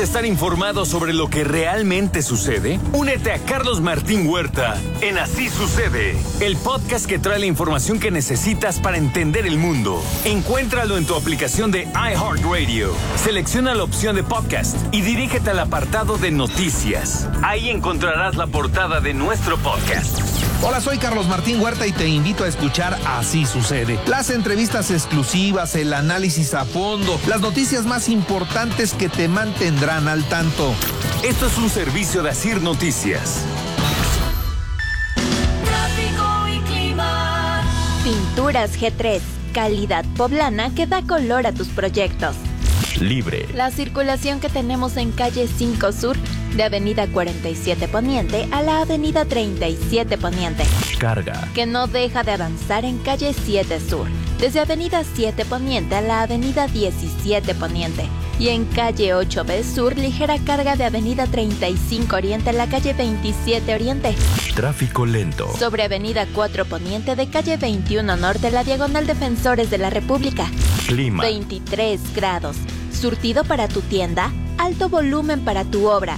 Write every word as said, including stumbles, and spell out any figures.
estar informado sobre lo que realmente sucede? Únete a Carlos Martín Huerta en Así Sucede, el podcast que trae la información que necesitas para entender el mundo. Encuéntralo en tu aplicación de iHeartRadio. Selecciona la opción de podcast y dirígete al apartado de noticias. Ahí encontrarás la portada de nuestro podcast. Hola, soy Carlos Martín Huerta y te invito a escuchar Así Sucede. Las entrevistas exclusivas, el análisis a fondo, las noticias más importantes que te mantendrán al tanto. Esto es un servicio de Asir Noticias. Tráfico y clima. Pinturas G tres, calidad poblana que da color a tus proyectos. Libre. La circulación que tenemos en calle cinco Sur, de avenida cuarenta y siete Poniente a la avenida treinta y siete Poniente. Carga. Que no deja de avanzar en calle siete Sur, desde avenida siete Poniente a la avenida diecisiete Poniente. Y en calle ocho B Sur, ligera carga de avenida treinta y cinco Oriente a la calle veintisiete Oriente. Tráfico lento. Sobre avenida cuatro Poniente de calle veintiuno Norte, la diagonal Defensores de la República. Clima. veintitrés grados. Surtido para tu tienda, alto volumen para tu obra.